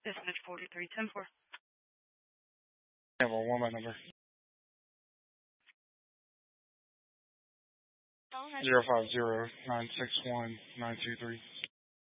Dispatch 4310-4. Yeah, well, one my number. 050-961-923.